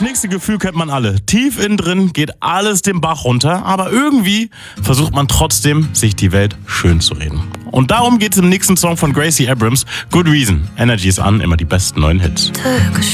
Das nächste Gefühl kennt man alle. Tief innen drin geht alles den Bach runter, aber irgendwie versucht man trotzdem, sich die Welt schön zu reden. Und darum geht es im nächsten Song von Gracie Abrams, Good Reason. Energy ist an, immer die besten neuen Hits.